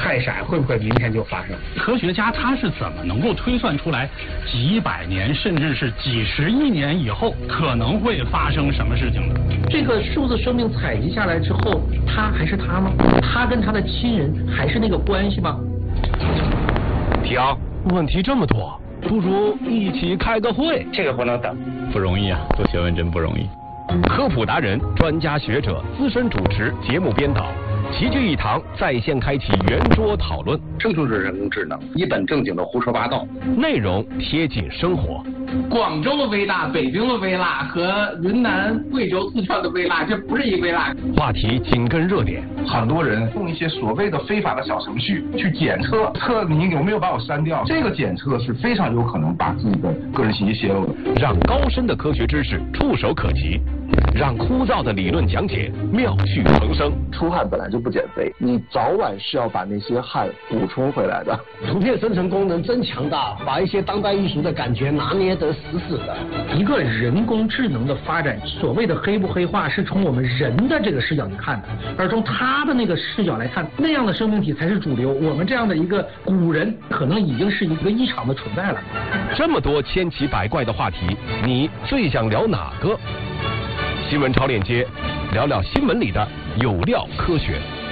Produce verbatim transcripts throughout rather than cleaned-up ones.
太闪会不会明天就发生？ 科学家他是怎么能够推算出来几百年甚至是几十亿年以后可能会发生什么事情的？ 这个数字生命采集下来之后，他还是他吗？他跟他的亲人还是那个关系吗？ 提昂，问题这么多，不如一起开个会。 这个不能等， 不容易啊，做学问真不容易。 科普达人、专家学者、资深主持、节目编导齐聚一堂，在线开启圆桌讨论。 这就是人工智能，一本正经的胡说八道， 内容贴近生活。 广州的微辣、北京的微辣和云南、贵州、四川的微辣，这不是一微辣。 话题紧跟热点， 很多人用一些所谓的非法的小程序去检测，测你有没有把我删掉。这个检测是非常有可能把自己的个人信息泄露的。 让高深的科学知识触手可及，让枯燥的理论讲解妙趣横生。 出汗本来就不减肥，你早晚是要把那些汗补充回来的。 图片生成功能真强大，把一些当代艺术的感觉拿捏得死死的。 一个人工智能的发展，所谓的黑不黑化，是从我们人的这个视角去看的，而从他的那个视角来看，那样的生命体才是主流。我们这样的一个古人，可能已经是一个异常的存在了。 这么多千奇百怪的话题，你最想聊哪个？新闻超链接，聊聊新闻里的有料科学。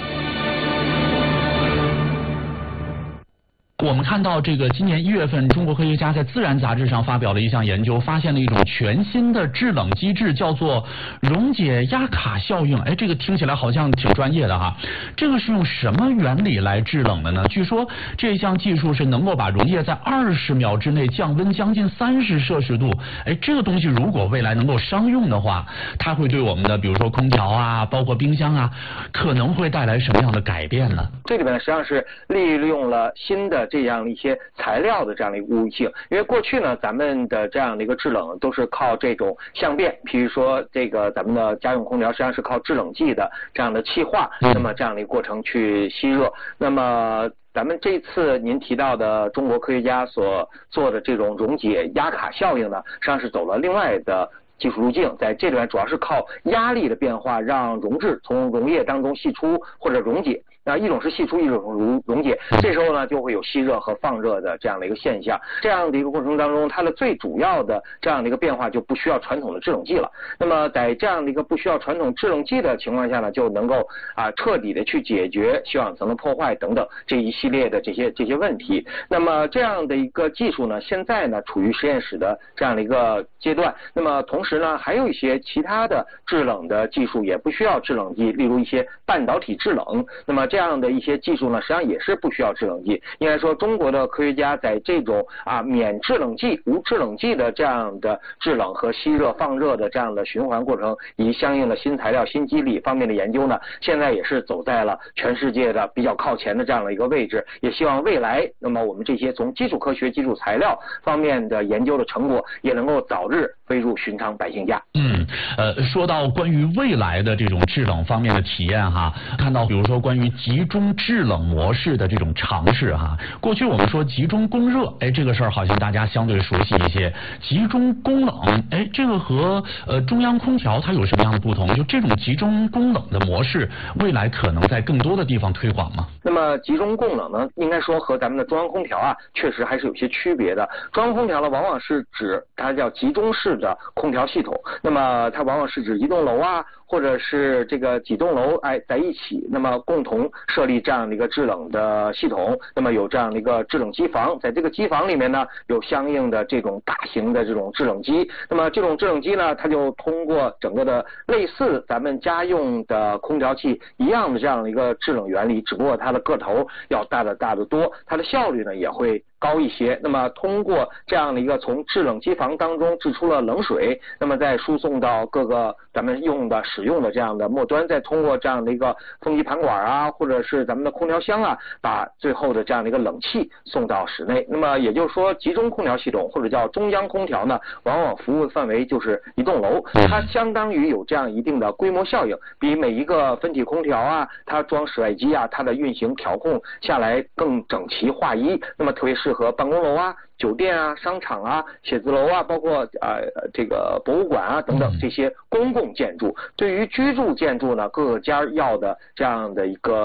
我们看到这个今年一月份，中国科学家在《自然》杂志上发表了一项研究，发现了一种全新的制冷机制，叫做溶解压卡效应。哎，这个听起来好像挺专业的哈。这个是用什么原理来制冷的呢？据说这项技术是能够把溶液在二十秒之内降温将近三十摄氏度。哎，这个东西如果未来能够商用的话，它会对我们的比如说空调啊，包括冰箱啊，可能会带来什么样的改变呢？ 这里面实际上是利用了新的这样一些材料的这样的一个物性，因为过去呢，咱们的这样的一个制冷都是靠这种相变，譬如说这个咱们的家用空调实际上是靠制冷剂的这样的气化，那么这样的一个过程去吸热。那么咱们这次您提到的中国科学家所做的这种溶解压卡效应呢，实际上是走了另外的技术路径，在这里面主要是靠压力的变化，让溶质从溶液当中析出或者溶解。那一种是析出，一种是溶溶解，这时候呢就会有吸热和放热的这样的一个现象。这样的一个过程当中，它的最主要的这样的一个变化就不需要传统的制冷剂了。那么在这样的一个不需要传统制冷剂的情况下呢，就能够啊彻底的去解决休养层的破坏等等这一系列的这些这些问题。那么这样的一个技术呢，现在呢处于实验室的这样的一个阶段。那么同时呢，还有一些其他的制冷的技术也不需要制冷剂，例如一些半导体制冷。那么这样的一些技术呢，实际上也是不需要制冷剂。应该说，中国的科学家在这种啊免制冷剂、无制冷剂的这样的制冷和吸热放热的这样的循环过程，以及相应的新材料、新机理方面的研究呢，现在也是走在了全世界的比较靠前的这样的一个位置。也希望未来，那么我们这些从基础科学、基础材料方面的研究的成果，也能够早日飞入寻常百姓家。 嗯，呃，说到关于未来的这种制冷方面的体验哈，看到比如说关于集中制冷模式的这种尝试哈，过去我们说集中供热，哎，这个事儿好像大家相对熟悉一些。集中供冷，哎，这个和呃中央空调它有什么样的不同？就这种集中供冷的模式，未来可能在更多的地方推广吗？ 那么集中供冷呢，应该说和咱们的中央空调啊，确实还是有些区别的。中央空调呢，往往是指它叫集中式的空调系统，那么它往往是指一栋楼啊，或者是这个几栋楼哎在一起，那么共同设立这样的一个制冷的系统，那么有这样的一个制冷机房，在这个机房里面呢，有相应的这种大型的这种制冷机，那么这种制冷机呢，它就通过整个的类似咱们家用的空调器一样的这样的一个制冷原理，只不过它的个头要大得大得多，它的效率呢也会高一些。那么通过这样的一个从制冷机房当中制出了冷水，那么再输送到各个咱们用的使用的这样的末端，再通过这样的一个风机盘管啊，或者是咱们的空调箱啊，把最后的这样的一个冷气送到室内。那么也就是说，集中空调系统或者叫中央空调呢，往往服务的范围就是一栋楼，它相当于有这样一定的规模效应，比每一个分体空调啊，它装室外机啊，它的运行调控下来更整齐划一。那么特别适合办公楼啊、酒店啊、商场啊、写字楼啊，包括呃这个博物馆啊等等这些公共建筑。对于居住建筑呢，各家要的这样的一个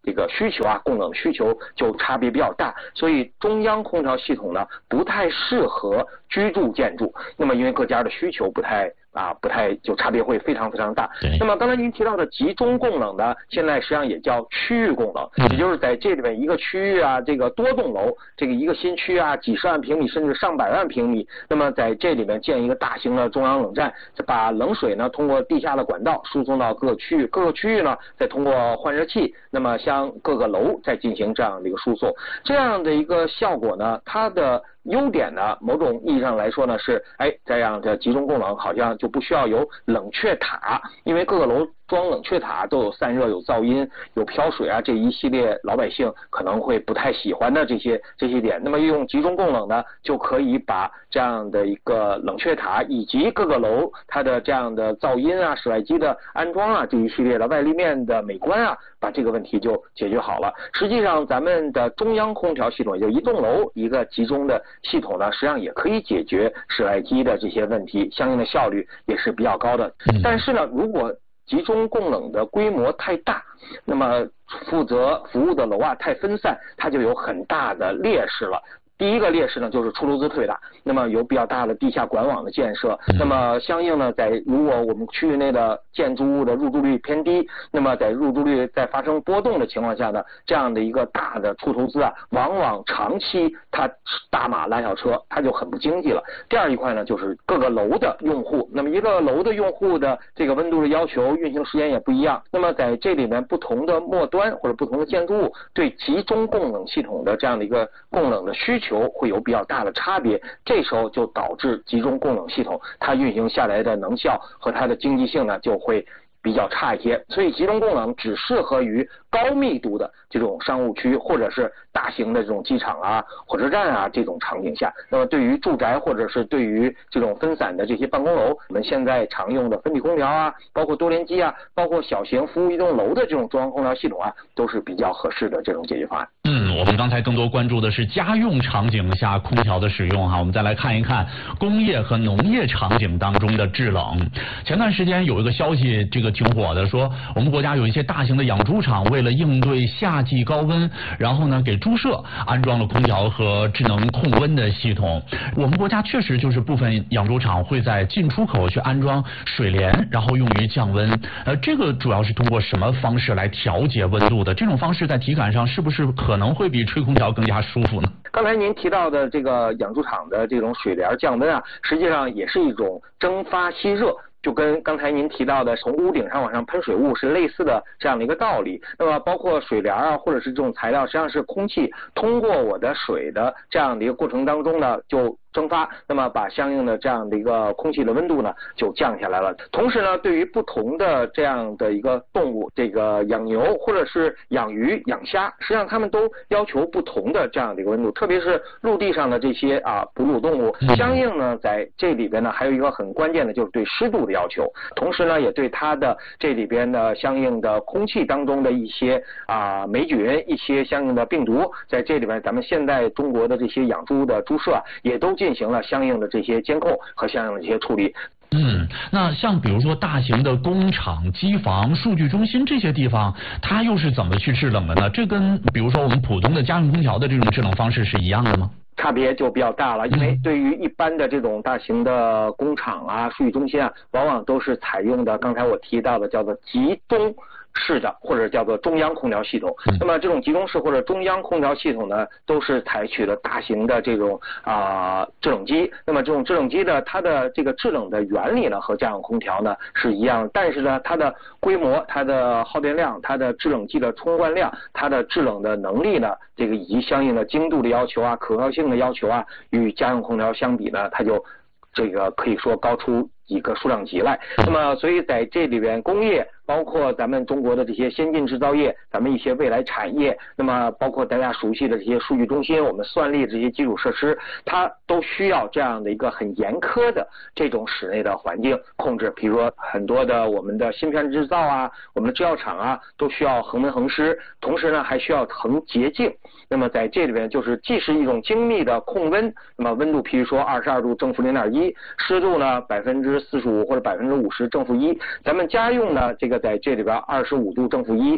这个需求啊，供冷需求就差别比较大，所以中央空调系统呢不太适合居住建筑。那么因为各家的需求不太啊不太就差别会非常非常大。那么刚才您提到的集中供冷呢，现在实际上也叫区域供冷，也就是在这里面一个区域啊，这个多栋楼，这个一个新区啊，几十万平米甚至上百万平米，那么在这里面建一个大型的中央冷站，把冷水呢通过地下的管道输送到各个区域，各个区域呢再通过换热器，那么向各个楼再进行这样的一个输送，这样的一个效果呢，它的优点呢，某种意义上来说呢是，哎，这样的集中供冷好像就不需要有冷却塔，因为各个楼装冷却塔都有散热、有噪音、有飘水啊，这一系列老百姓可能会不太喜欢的这些这些点。那么用集中供冷呢，就可以把这样的一个冷却塔以及各个楼它的这样的噪音啊、室外机的安装啊这一系列的外立面的美观啊，把这个问题就解决好了。实际上，咱们的中央空调系统，也就一栋楼一个集中的系统呢，实际上也可以解决室外机的这些问题，相应的效率也是比较高的。但是呢，如果集中供冷的规模太大，那么负责服务的楼啊太分散，它就有很大的劣势了。第一个劣势呢，就是出租资特别大，那么有比较大的地下管网的建设，那么相应呢，在如果我们区域内的建筑物的入住率偏低，那么在入住率在发生波动的情况下呢，这样的一个大的出投资啊，往往长期它大马拉小车，它就很不经济了。第二一块呢，就是各个楼的用户，那么一个楼的用户的这个温度的要求、运行时间也不一样，那么在这里面不同的末端或者不同的建筑物对集中供冷系统的这样的一个供冷的需求会有比较大的差别，这时候就导致集中供冷系统它运行下来的能效和它的经济性呢就会比较差一些。所以集中供冷只适合于高密度的这种商务区或者是大型的这种机场啊、火车站啊这种场景下。那么对于住宅或者是对于这种分散的这些办公楼，我们现在常用的分体空调啊，包括多联机啊，包括小型服务一栋楼的这种中央空调系统啊，都是比较合适的这种解决方案。 嗯，我们刚才更多关注的是家用场景下空调的使用哈，我们再来看一看工业和农业场景当中的制冷。前段时间有一个消息，这个挺火的，说我们国家有一些大型的养猪场为了应对夏季高温，然后呢给猪舍安装了空调和智能控温的系统。我们国家确实就是部分养猪场会在进出口去安装水帘，然后用于降温。呃，这个主要是通过什么方式来调节温度的？这种方式在体感上是不是可能会比吹空调更加舒服呢？ 刚才您提到的这个养猪场的这种水帘降温啊，实际上也是一种蒸发吸热，就跟刚才您提到的从屋顶上往上喷水雾是类似的这样的一个道理。那么包括水帘啊，或者是这种材料，实际上是空气通过我的水的这样的一个过程当中呢，就蒸发，那么把相应的这样的一个空气的温度呢就降下来了。同时呢，对于不同的这样的一个动物，这个养牛或者是养鱼、养虾，实际上它们都要求不同的这样的一个温度，特别是陆地上的这些啊哺乳动物，相应呢在这里边呢还有一个很关键的就是对湿度的要求，同时呢也对它的这里边的相应的空气当中的一些啊霉菌、一些相应的病毒，在这里边咱们现在中国的这些养猪的猪舍啊，也都进行了相应的这些监控和相应的这些处理。 嗯，那像比如说大型的工厂、机房、数据中心这些地方，它又是怎么去制冷的呢？这跟比如说我们普通的家用空调的这种制冷方式是一样的吗？ 差别就比较大了，因为对于一般的这种大型的工厂啊、数据中心啊，往往都是采用的刚才我提到的叫做集中式的或者叫做中央空调系统。那么这种集中式或者中央空调系统呢，都是采取了大型的这种啊、呃、制冷机。那么这种制冷机呢，它的这个制冷的原理呢和家用空调呢是一样，但是呢它的规模、它的耗电量、它的制冷剂的冲灌量、它的制冷的能力呢，这个以及相应的精度的要求啊、可靠性的要求啊，与家用空调相比呢，它就这个可以说高出几个数量级来。那么所以在这里边工业包括咱们中国的这些先进制造业，咱们一些未来产业，那么包括大家熟悉的这些数据中心，我们算力这些基础设施，它都需要这样的一个很严苛的这种室内的环境控制。比如说很多的我们的芯片制造啊，我们的制药厂啊，都需要恒温恒湿，同时呢还需要恒洁净。那么在这里边就是既是一种精密的控温，那么温度譬如说二十二度正负零点一，湿度呢百分之四十五或者百分之五十正负一，咱们家用呢这个在这里边二十五度正负一，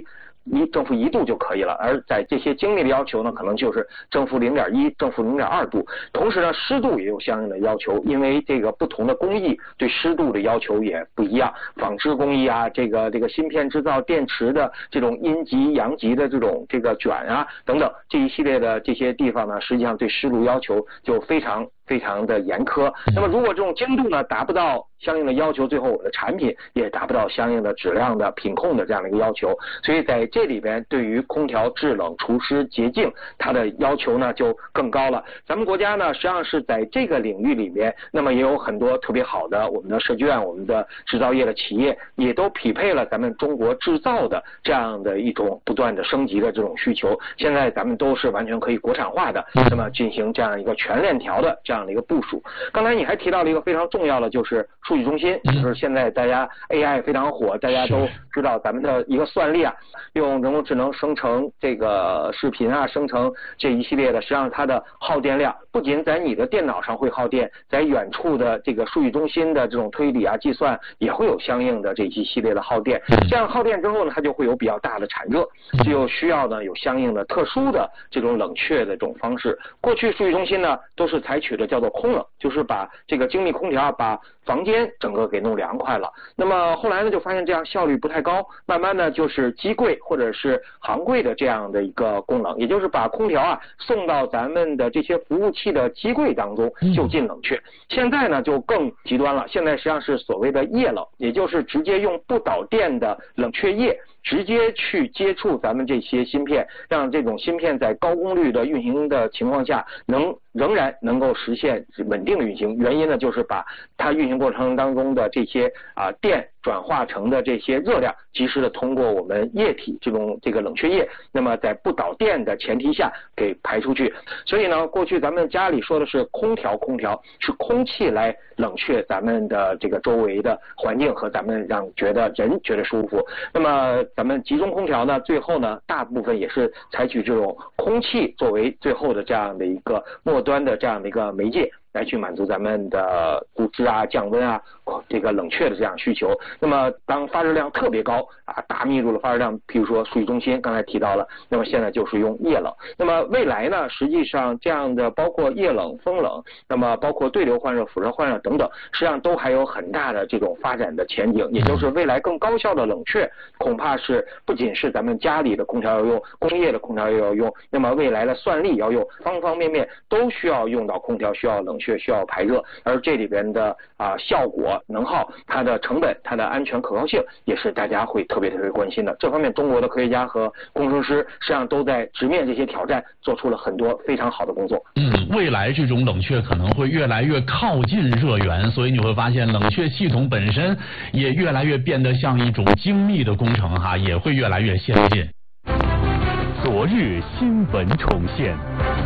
一正负一度就可以了，而在这些精密的要求呢，可能就是正负零点一、正负零点二度。同时呢，湿度也有相应的要求，因为这个不同的工艺对湿度的要求也不一样。纺织工艺啊，这个这个芯片制造、电池的这种阴极、阳极的这种这个卷啊等等这一系列的这些地方呢，实际上对湿度要求就非常非常的严苛。那么如果这种精度呢达不到相应的要求，最后我的产品也达不到相应的质量的品控的这样的一个要求。所以在这里边，对于空调制冷、除湿、洁净，它的要求呢就更高了。咱们国家呢实际上是在这个领域里面，那么也有很多特别好的我们的设计院、我们的制造业的企业，也都匹配了咱们中国制造的这样的一种不断的升级的这种需求。现在咱们都是完全可以国产化的，那么进行这样一个全链条的这样的一个部署。刚才你还提到了一个非常重要的，就是数据中心，就是现在大家 A I 非常火，大家都知道咱们的一个算力啊，用人工智能生成这个视频啊，生成这一系列的，实际上它的耗电量不仅在你的电脑上会耗电，在远处的这个数据中心的这种推理啊、计算也会有相应的这一系列的耗电。这样耗电之后呢，它就会有比较大的产热，就需要呢有相应的特殊的这种冷却的这种方式。过去数据中心呢都是采取的叫做空冷，就是把这个精密空调把房间整个给弄凉快了。那么后来呢就发现这样效率不太高，慢慢的就是机柜或者是行柜的这样的一个供冷，也就是把空调啊送到咱们的这些服务器的机柜当中就近冷却。现在呢就更极端了，现在实际上是所谓的液冷，也就是直接用不导电的冷却液直接去接触咱们这些芯片，让这种芯片在高功率的运行的情况下能仍然能够实现稳定的运行。原因呢就是把它运行过程当中的这些啊电转化成的这些热量及时的通过我们液体这种这个冷却液，那么在不导电的前提下给排出去。所以呢过去咱们家里说的是空调，空调是空气来冷却咱们的这个周围的环境和咱们让觉得人觉得舒服。那么咱们集中空调呢最后呢大部分也是采取这种空气作为最后的这样的一个末端的这样的一个媒介，来去满足咱们的固支啊、降温啊、这个冷却的这样需求。那么当发热量特别高啊，大密度的发热量，譬如说数据中心刚才提到了，那么现在就是用液冷。那么未来呢，实际上这样的包括液冷、风冷，那么包括对流换热、辐射换热等等，实际上都还有很大的这种发展的前景。也就是未来更高效的冷却，恐怕是不仅是咱们家里的空调要用，工业的空调也要用，那么未来的算力要用，方方面面都需要用到空调，需要冷却，需要排热。而这里边的啊效果、能耗、它的成本、它的安全可靠性，也是大家会特别特别关心的。这方面，中国的科学家和工程师实际上都在直面这些挑战，做出了很多非常好的工作。 嗯，未来这种冷却可能会越来越靠近热源，所以你会发现冷却系统本身也越来越变得像一种精密的工程哈，也会越来越先进。 昨日新闻重现。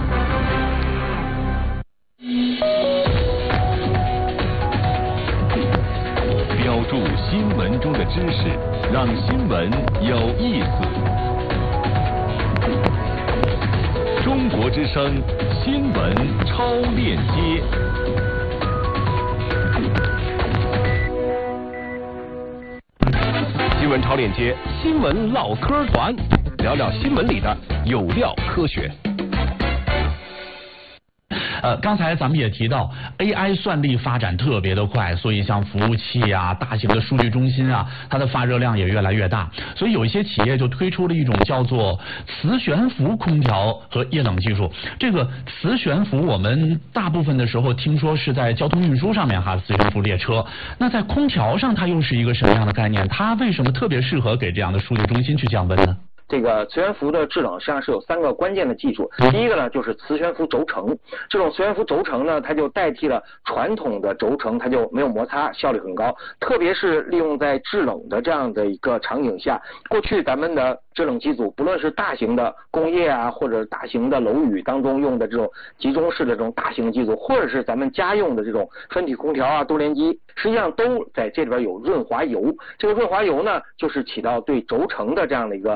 标注新闻中的知识，让新闻有意思。中国之声新闻超链接。新闻超链接，新闻唠嗑团，聊聊新闻里的有料科学。 呃，刚才咱们也提到 A I 算力发展特别的快，所以像服务器啊、大型的数据中心啊，它的发热量也越来越大。所以有一些企业就推出了一种叫做磁悬浮空调和液冷技术。这个磁悬浮我们大部分的时候听说是在交通运输上面哈，磁悬浮列车。那在空调上它又是一个什么样的概念？它为什么特别适合给这样的数据中心去降温呢？ 这个磁悬浮的制冷实际上是有三个关键的技术。第一个呢就是磁悬浮轴承，这种磁悬浮轴承呢，它就代替了传统的轴承，它就没有摩擦，效率很高。特别是利用在制冷的这样的一个场景下，过去咱们的制冷机组，不论是大型的工业啊，或者大型的楼宇当中用的这种集中式的这种大型机组，或者是咱们家用的这种分体空调啊、多联机，实际上都在这里边有润滑油。这个润滑油呢，就是起到对轴承的这样的一个润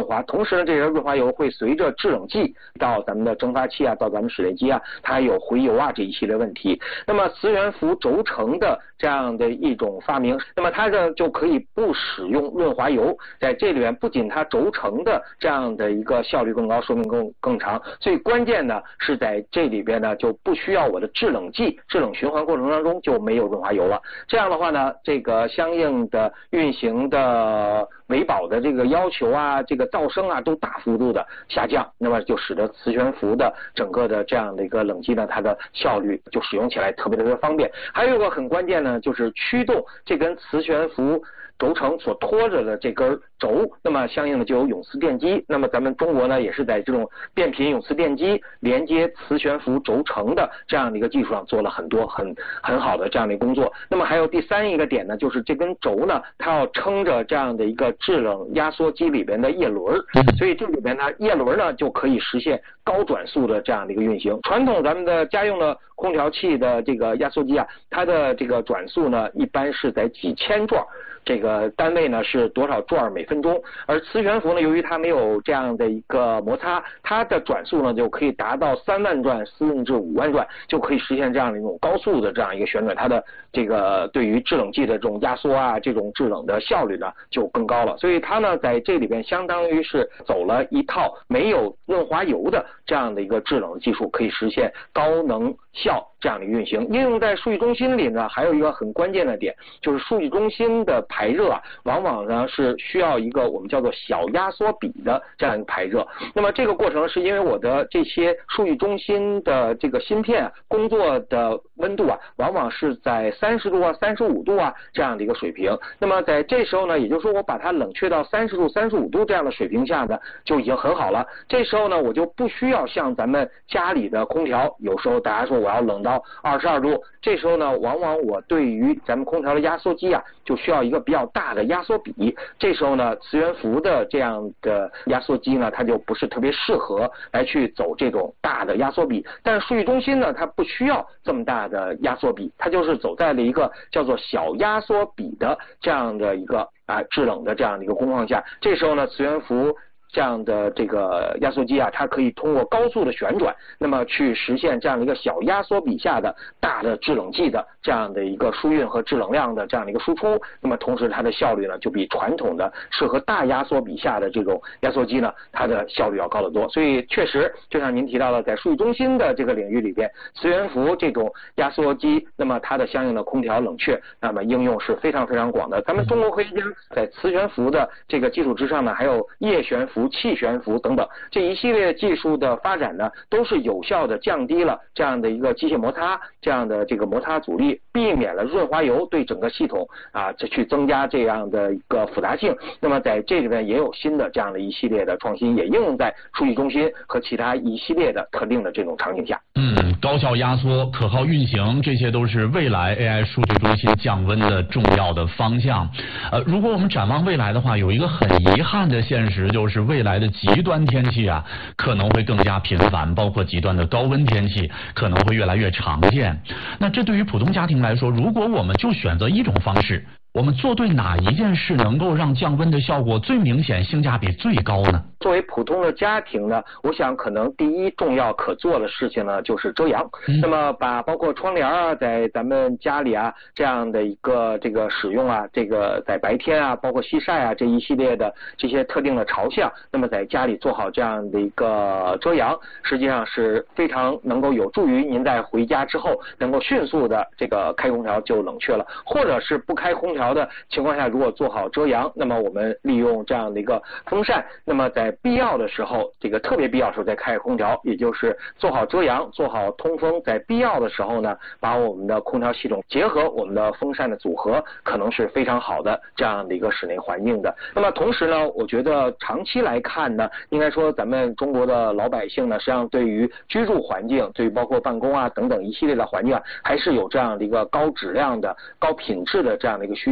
滑。同时呢，这些润滑油会随着制冷剂到咱们的蒸发器啊，到咱们水裂机啊，它有回油啊这一系列问题。那么磁悬浮轴承的这样的一种发明，那么它呢就可以不使用润滑油，在这里面不仅它轴承的这样的一个效率更高，寿命更更长，最关键呢是在这里边呢就不需要我的制冷剂，制冷循环过程当中就没有润滑油了。这样的话呢，这个相应的运行的维保的这个要求啊，这个噪声啊都大幅度的下降，那么就使得磁悬浮的整个的这样的一个冷机呢，它的效率就使用起来特别特别方便。还有一个很关键呢，就是驱动这根磁悬浮轴承所拖着的这根轴，那么相应的就有永磁电机。那么咱们中国呢，也是在这种变频永磁电机连接磁悬浮轴承的这样的一个技术上做了很多很很好的这样的工作。那么还有第三一个点呢，就是这根轴呢，它要撑着这样的一个制冷压缩机里边的叶轮，所以这里边呢，叶轮呢就可以实现高转速的这样的一个运行。传统咱们的家用的空调器的这个压缩机啊，它的这个转速呢，一般是在几千转。这个单位呢是多少转每分钟，而磁悬浮呢，由于它没有这样的一个摩擦，它的转速呢就可以达到三万转甚至五万转，就可以实现这样的一种高速的这样一个旋转，它的这个对于制冷剂的这种压缩啊，这种制冷的效率呢就更高了。所以它呢在这里边相当于是走了一套没有润滑油的这样的一个制冷技术，可以实现高能效这样的运行。应用在数据中心里呢，还有一个很关键的点，就是数据中心的排热啊，往往呢是需要一个我们叫做小压缩比的这样一个排热。那么这个过程是因为我的这些数据中心的这个芯片、啊、工作的温度啊，往往是在三十度啊、三十五度啊这样的一个水平。那么在这时候呢，也就是说我把它冷却到三十度、三十五度这样的水平下呢，就已经很好了。这时候呢，我就不需要像咱们家里的空调，有时候大家说我要冷到二十二度，这时候呢，往往我对于咱们空调的压缩机啊，就需要一个比较大的压缩比。这时候呢，磁悬浮的这样的压缩机呢，它就不是特别适合来去走这种大的压缩比。但是数据中心呢，它不需要这么大的压缩比，它就是走在了一个叫做小压缩比的这样的一个啊制冷的这样的一个工况下。这时候呢，磁悬浮这样的这个压缩机啊，它可以通过高速的旋转，那么去实现这样的一个小压缩比下的大的制冷剂的这样的一个输运和制冷量的这样的一个输出。那么同时它的效率呢，就比传统的适合大压缩比下的这种压缩机呢，它的效率要高得多。所以确实，就像您提到的，在数据中心的这个领域里边，磁悬浮这种压缩机，那么它的相应的空调冷却，那么应用是非常非常广的。咱们中国科学家在磁悬浮的这个基础之上呢，还有液悬浮、气悬浮等等这一系列技术的发展呢，都是有效的降低了这样的一个机械摩擦，这样的这个摩擦阻力，避免了润滑油对整个系统啊这去增加这样的一个复杂性。那么在这里面也有新的这样的一系列的创新，也应用在数据中心和其他一系列的特定的这种场景下。 嗯，高效压缩、可靠运行，这些都是未来 A I 数据中心降温的重要的方向。呃，如果我们展望未来的话，有一个很遗憾的现实，就是未来的极端天气啊，可能会更加频繁，包括极端的高温天气可能会越来越常见。那这对于普通家庭来说，如果我们就选择一种方式，我们做对哪一件事能够让降温的效果最明显、性价比最高呢？ 作为普通的家庭呢，我想可能第一重要可做的事情呢就是遮阳。嗯、那么把包括窗帘啊，在咱们家里啊这样的一个这个使用啊，这个在白天啊，包括西晒啊这一系列的这些特定的朝向，那么在家里做好这样的一个遮阳，实际上是非常能够有助于您在回家之后能够迅速的这个开空调就冷却了，或者是不开空调的情况下，如果做好遮阳，那么我们利用这样的一个风扇，那么在必要的时候，这个特别必要的时候再开空调，也就是做好遮阳，做好通风，在必要的时候呢，把我们的空调系统结合我们的风扇的组合，可能是非常好的这样的一个室内环境的。那么同时呢，我觉得长期来看呢，应该说咱们中国的老百姓呢，实际上对于居住环境，对于包括办公啊等等一系列的环境啊，还是有这样的一个高质量的、高品质的这样的一个需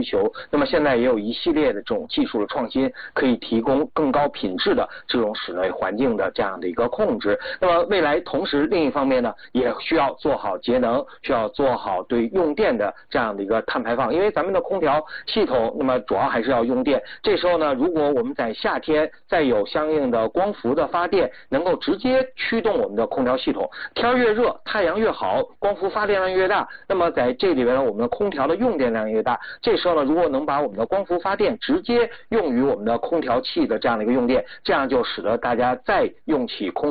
追求。那么现在也有一系列的这种技术的创新，可以提供更高品质的这种室内环境的这样的一个控制。那么未来同时另一方面呢，也需要做好节能，需要做好对用电的这样的一个碳排放，因为咱们的空调系统那么主要还是要用电。这时候呢，如果我们在夏天再有相应的光伏的发电，能够直接驱动我们的空调系统，天越热太阳越好，光伏发电量越大，那么在这里边呢，我们的空调的用电量越大。这时候呢，如果能把我们的光伏发电直接用于我们的空调器的这样的一个用电，这样就使得大家再用起空